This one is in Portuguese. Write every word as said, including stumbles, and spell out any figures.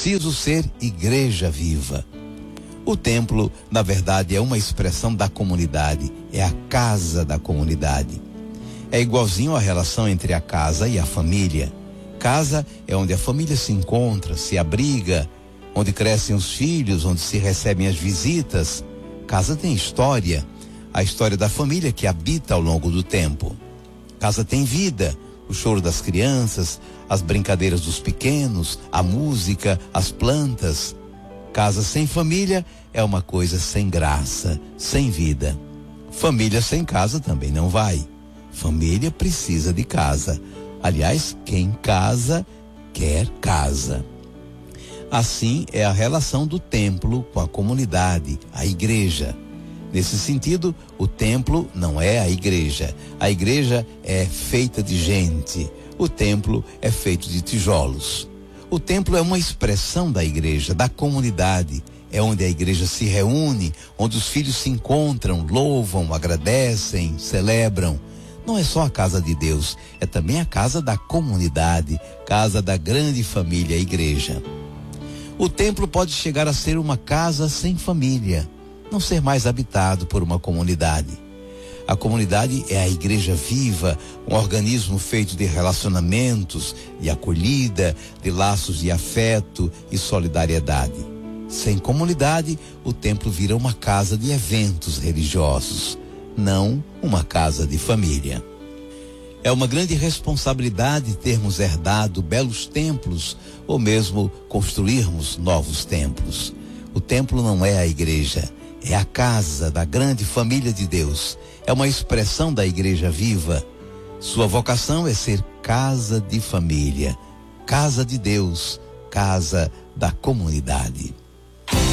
preciso ser igreja viva. O templo, na verdade, é uma expressão da comunidade, é a casa da comunidade. É igualzinho a relação entre a casa e a família. Casa é onde a família se encontra, se abriga, onde crescem os filhos, onde se recebem as visitas. Casa tem história, a história da família que habita ao longo do tempo. Casa tem vida, o choro das crianças, as brincadeiras dos pequenos, a música, as plantas. Casa sem família é uma coisa sem graça, sem vida. Família sem casa também não vai. Família precisa de casa. Aliás, quem casa, quer casa. Assim é a relação do templo com a comunidade, a igreja. Nesse sentido, o templo não é a igreja. A igreja é feita de gente. O templo é feito de tijolos. O templo é uma expressão da igreja, da comunidade. É onde a igreja se reúne, onde os filhos se encontram, louvam, agradecem, celebram. Não é só a casa de Deus, é também a casa da comunidade, casa da grande família, a igreja. O templo pode chegar a ser uma casa sem família, não ser mais habitado por uma comunidade. A comunidade é a igreja viva, um organismo feito de relacionamentos, de acolhida, de laços de afeto e solidariedade. Sem comunidade, o templo vira uma casa de eventos religiosos, não uma casa de família. É uma grande responsabilidade termos herdado belos templos ou mesmo construirmos novos templos. O templo não é a igreja, é a casa da grande família de Deus. É uma expressão da igreja viva. Sua vocação é ser casa de família, casa de Deus, casa da comunidade.